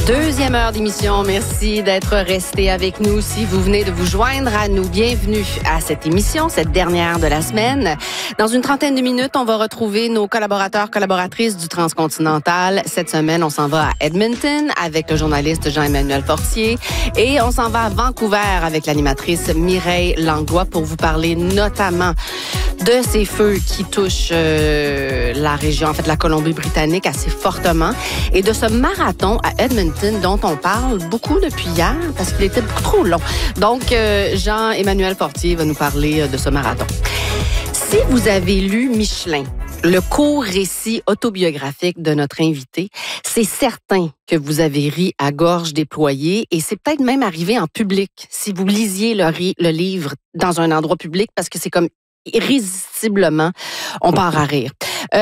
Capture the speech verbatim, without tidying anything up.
Deuxième heure d'émission. Merci d'être resté avec nous. Si vous venez de vous joindre à nous, bienvenue à cette émission, cette dernière de la semaine. Dans une trentaine de minutes, on va retrouver nos collaborateurs, collaboratrices du Transcontinental. Cette semaine, on s'en va à Edmonton avec le journaliste Jean-Emmanuel Fortier et on s'en va à Vancouver avec l'animatrice Mireille Langlois pour vous parler notamment de ces feux qui touchent euh, la région, en fait la Colombie-Britannique assez fortement, et de ce marathon à Edmonton dont on parle beaucoup depuis hier parce qu'il était beaucoup trop long. Donc, euh, Jean-Emmanuel Fortier va nous parler de ce marathon. Si vous avez lu Michelin, le court récit autobiographique de notre invité, c'est certain que vous avez ri à gorge déployée et c'est peut-être même arrivé en public si vous lisiez le, ri- le livre dans un endroit public parce que c'est comme irrésistiblement, on part à rire.